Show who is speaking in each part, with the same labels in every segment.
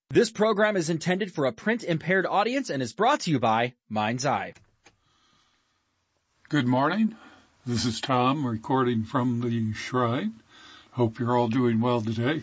Speaker 1: This program is intended for a print-impaired audience and is brought to you by Mind's Eye.
Speaker 2: Good morning. This is Tom recording from the Shrine. Hope you're all doing well today.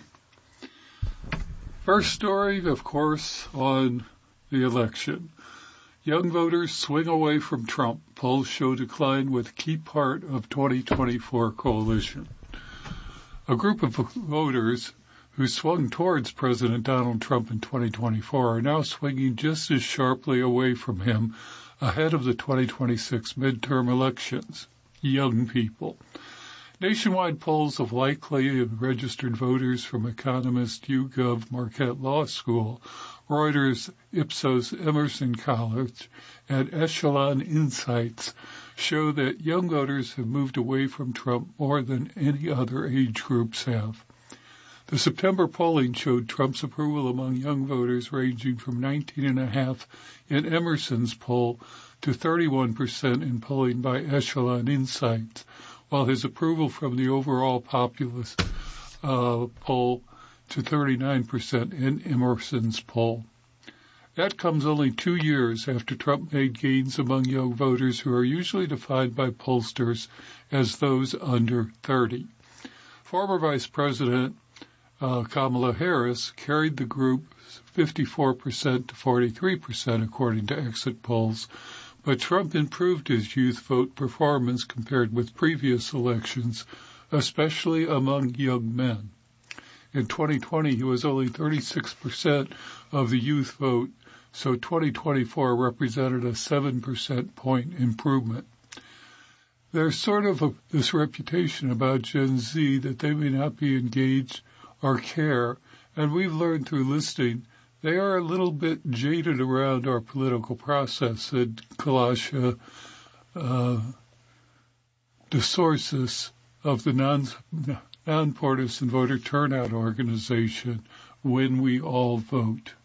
Speaker 2: First story, of course, on the election. Young voters swing away from Trump. Polls show decline with key part of 2024 coalition. A group of voters who swung towards President Donald Trump in 2024 are now swinging just as sharply away from him ahead of the 2026 midterm elections. Young people. Nationwide polls of likely registered voters from Economist, YouGov, Marquette Law School, Reuters, Ipsos, Emerson College, and Echelon Insights show that young voters have moved away from Trump more than any other age groups have. The September polling showed Trump's approval among young voters ranging from 19.5% in Emerson's poll to 31% in polling by Echelon Insights, while his approval from the overall populace poll to 39% in Emerson's poll. That comes only 2 years after Trump made gains among young voters who are usually defined by pollsters as those under 30. Former Vice President Kamala Harris carried the group 54% to 43% according to exit polls, but Trump improved his youth vote performance compared with previous elections, especially among young men. In 2020, he was only 36% of the youth vote, so 2024 represented a 7% point improvement. There's sort of this reputation about Gen Z that they may not be engaged or care, and we've learned through listening they are a little bit jaded around our political process, said Kalasha DeSorsis of the nonpartisan voter turnout organization, When We All Vote.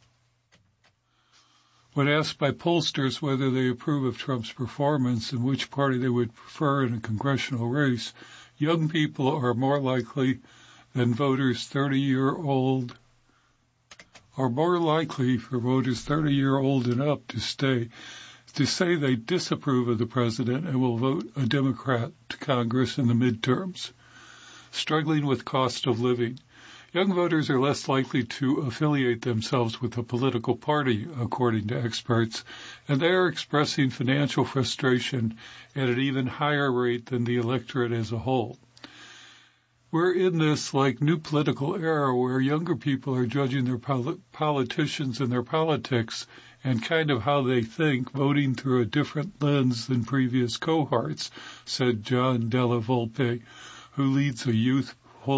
Speaker 2: When asked by pollsters whether they approve of Trump's performance and which party they would prefer in a congressional race, young people are more likely than voters 30-year-old, are more likely for voters 30-year-old and up to say they disapprove of the president and will vote a Democrat to Congress in the midterms. Struggling with cost of living. Young voters are less likely to affiliate themselves with a political party, according to experts, and they are expressing financial frustration at an even higher rate than the electorate as a whole. We're in this new political era where younger people are judging their politicians and their politics and kind of how they think, voting through a different lens than previous cohorts, said John Della Volpe, who leads a youth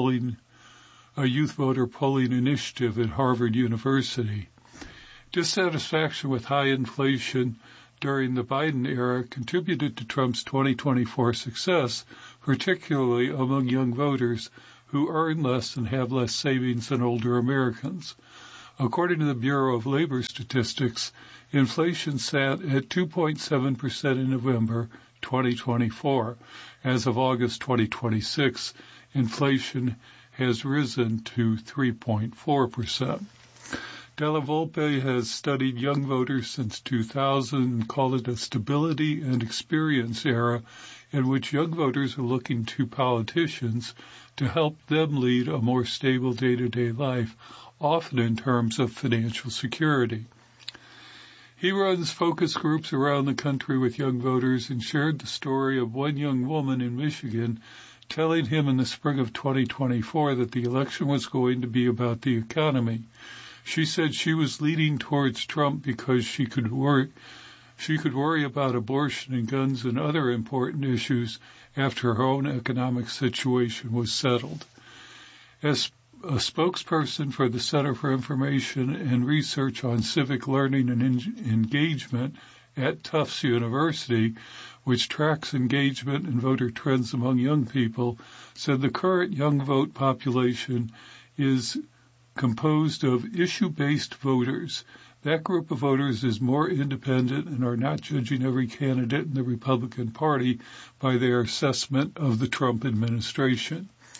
Speaker 2: voter polling initiative at Harvard University. Dissatisfaction with high inflation during the Biden era contributed to Trump's 2024 success, particularly among young voters who earn less and have less savings than older Americans. According to the Bureau of Labor Statistics, inflation sat at 2.7% in November 2024. As of August 2026, inflation has risen to 3.4%. Della Volpe has studied young voters since 2000 and called it a stability and experience era in which young voters are looking to politicians to help them lead a more stable day-to-day life, often in terms of financial security. He runs focus groups around the country with young voters and shared the story of one young woman in Michigan telling him in the spring of 2024 that the election was going to be about the economy. She said she was leaning towards Trump because she could worry about abortion and guns and other important issues after her own economic situation was settled. As a spokesperson for the Center for Information and Research on Civic Learning and Engagement at Tufts University, which tracks engagement and voter trends among young people, said the current young vote population is composed of issue-based voters. That group of voters is more independent and are not judging every candidate in the Republican Party by their assessment of the Trump administration.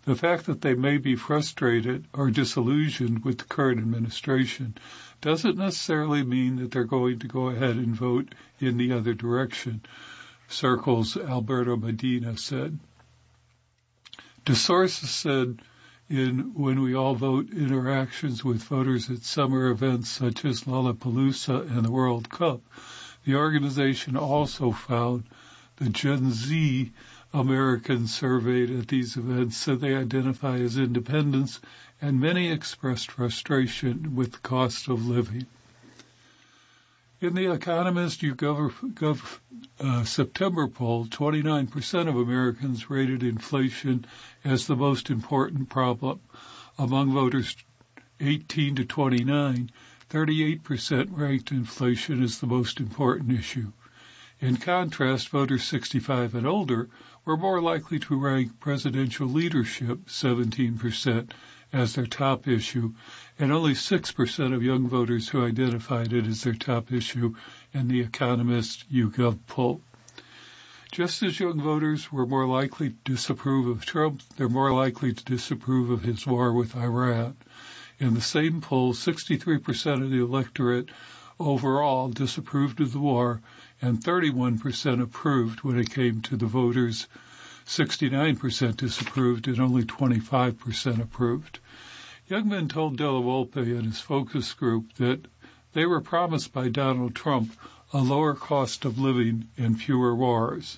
Speaker 2: The fact that they may be frustrated or disillusioned with the current administration doesn't necessarily mean that they're going to go ahead and vote in the other direction, Circle's Alberto Medina said. DeSources said in When We All Vote interactions with voters at summer events such as Lollapalooza and the World Cup, the organization also found the Gen Z Americans surveyed at these events said they identify as independents, and many expressed frustration with the cost of living. In the Economist YouGov September poll, 29% of Americans rated inflation as the most important problem. Among voters 18 to 29, 38% ranked inflation as the most important issue. In contrast, voters 65 and older were more likely to rank presidential leadership, 17%, as their top issue, and only 6% of young voters who identified it as their top issue in the Economist YouGov poll. Just as young voters were more likely to disapprove of Trump, they're more likely to disapprove of his war with Iran. In the same poll, 63% of the electorate overall disapproved of the war, and 31% approved when it came to the voters. 69% disapproved and only 25% approved. Young men told Della Volpe and his focus group that they were promised by Donald Trump a lower cost of living and fewer wars.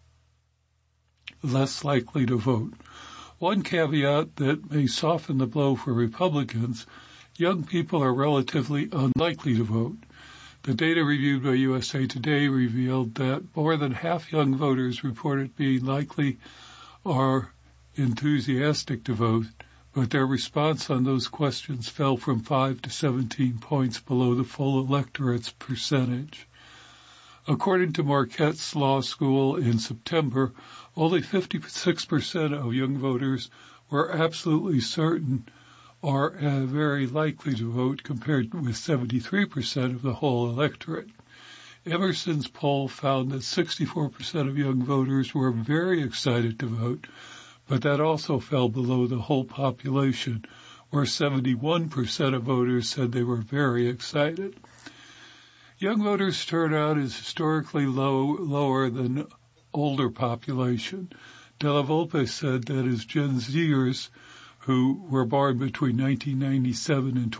Speaker 2: Less likely to vote. One caveat that may soften the blow for Republicans, young people are relatively unlikely to vote. The data reviewed by USA Today revealed that more than half young voters reported being likely or enthusiastic to vote, but their response on those questions fell from 5 to 17 points below the full electorate's percentage. According to Marquette's Law School in September, only 56% of young voters were absolutely certain or very likely to vote, compared with 73% of the whole electorate. Emerson's poll found that 64% of young voters were very excited to vote, but that also fell below the whole population, where 71% of voters said they were very excited. Young voters' turnout is historically lower than older population. Della Volpe said that as Gen Zers, who were born between 1997 and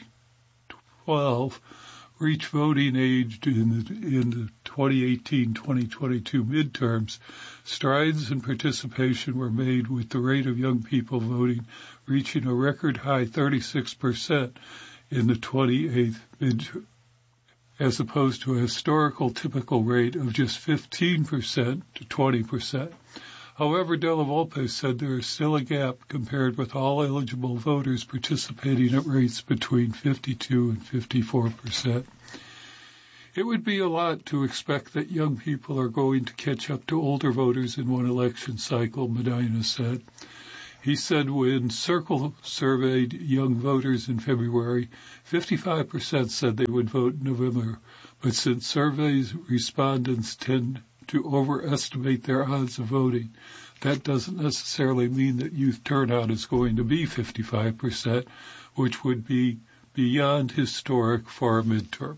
Speaker 2: 2012, reach voting age in the 2018-2022 midterms, strides in participation were made, with the rate of young people voting reaching a record high 36% in the 28th midterm, as opposed to a historical typical rate of just 15% to 20%. However, Della Volpe said there is still a gap compared with all eligible voters participating at rates between 52 and 54%. It would be a lot to expect that young people are going to catch up to older voters in one election cycle, Medina said. He said when Circle surveyed young voters in February, 55% said they would vote in November, but since surveys respondents tend to overestimate their odds of voting, that doesn't necessarily mean that youth turnout is going to be 55%, which would be beyond historic for a midterm.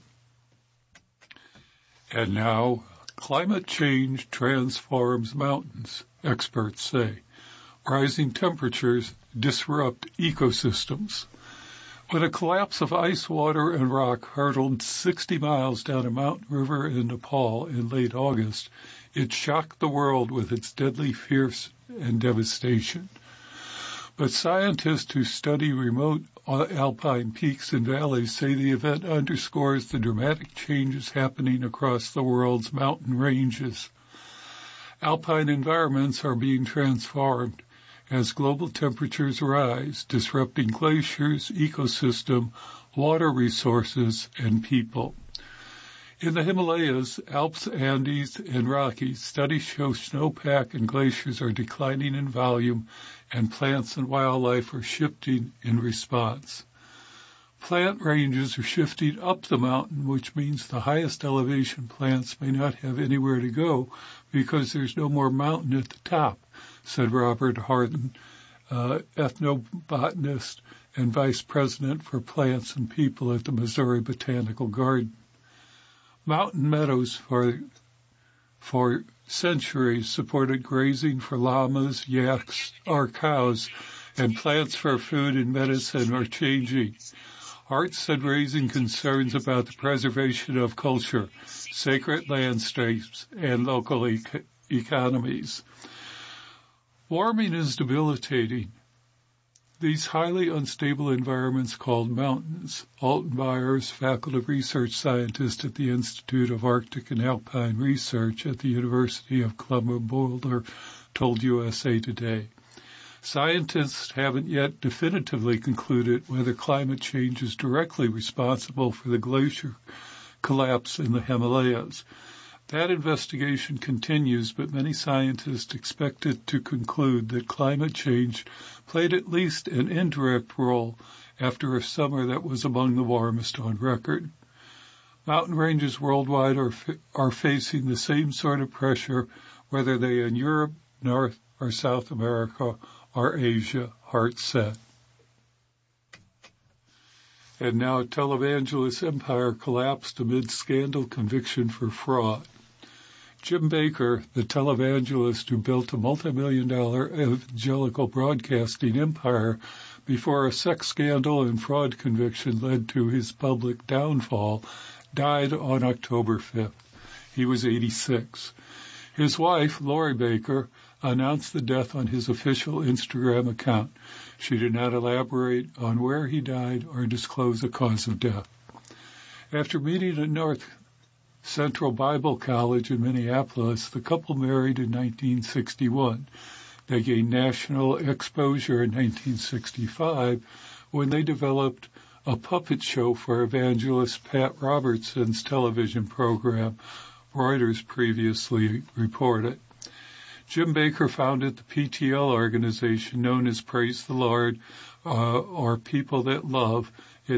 Speaker 2: And now, climate change transforms mountains, experts say. Rising temperatures disrupt ecosystems. When a collapse of ice, water, and rock hurtled 60 miles down a mountain river in Nepal in late August, it shocked the world with its deadly fierce and devastation. But scientists who study remote alpine peaks and valleys say the event underscores the dramatic changes happening across the world's mountain ranges. Alpine environments are being transformed as global temperatures rise, disrupting glaciers, ecosystem, water resources, and people. In the Himalayas, Alps, Andes, and Rockies, studies show snowpack and glaciers are declining in volume, and plants and wildlife are shifting in response. Plant ranges are shifting up the mountain, which means the highest elevation plants may not have anywhere to go because there's no more mountain at the top, said Robert Harden, ethnobotanist and vice president for plants and people at the Missouri Botanical Garden. Mountain meadows for centuries supported grazing for llamas, yaks, or cows, and plants for food and medicine are changing. Arts and raising concerns about the preservation of culture, sacred landscapes, and local economies. Warming is debilitating. These highly unstable environments called mountains. Alton Byers, faculty research scientist at the Institute of Arctic and Alpine Research at the University of Columbia-Boulder, told USA Today. Scientists haven't yet definitively concluded whether climate change is directly responsible for the glacier collapse in the Himalayas. That investigation continues, but many scientists expect it to conclude that climate change played at least an indirect role after a summer that was among the warmest on record. Mountain ranges worldwide are facing the same sort of pressure, whether they are in Europe, North or South America, or Asia, Hart said. And now televangelist empire collapsed amid scandal conviction for fraud. Jim Bakker, the televangelist who built a multi-million-dollar evangelical broadcasting empire before a sex scandal and fraud conviction led to his public downfall, died on October 5th. He was 86. His wife, Lori Bakker, announced the death on his official Instagram account. She did not elaborate on where he died or disclose the cause of death. After meeting at North Central Bible College in Minneapolis, the couple married in 1961. They gained national exposure in 1965 when they developed a puppet show for evangelist Pat Robertson's television program, Reuters previously reported. Jim Bakker founded the PTL organization known as Praise the Lord, or People That Love, in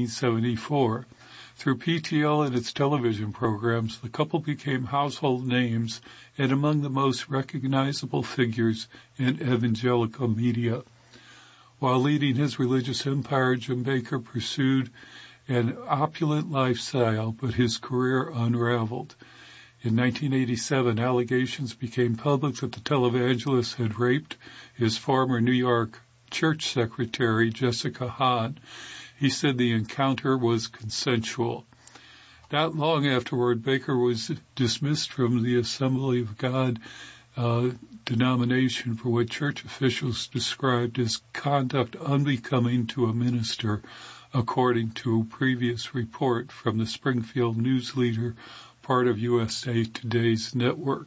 Speaker 2: 1974. Through PTL and its television programs, the couple became household names and among the most recognizable figures in evangelical media. While leading his religious empire, Jim Bakker pursued an opulent lifestyle, but his career unraveled. In 1987, allegations became public that the televangelist had raped his former New York church secretary, Jessica Hahn. He said the encounter was consensual. Not long afterward, Bakker was dismissed from the Assembly of God denomination for what church officials described as conduct unbecoming to a minister, according to a previous report from the Springfield News Leader, part of USA Today's network.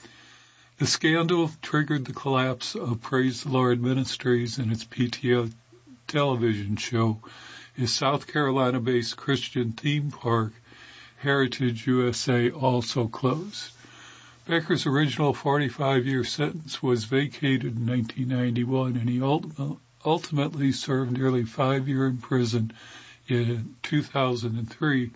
Speaker 2: The scandal triggered the collapse of Praise the Lord Ministries and its PTL television show. His South Carolina-based Christian theme park, Heritage USA, also closed. Bakker's original 45-year sentence was vacated in 1991, and he ultimately served nearly 5 years in prison in 2003